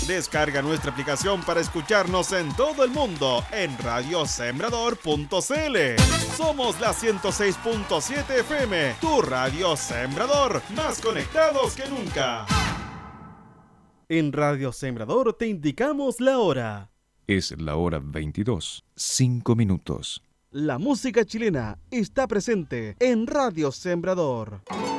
Descarga nuestra aplicación para escucharnos en todo el mundo en radiosembrador.cl. Somos la 106.7 FM, tu Radio Sembrador, más conectados que nunca. En Radio Sembrador te indicamos la hora. Es la hora 22, 5 minutos. La música chilena está presente en Radio Sembrador.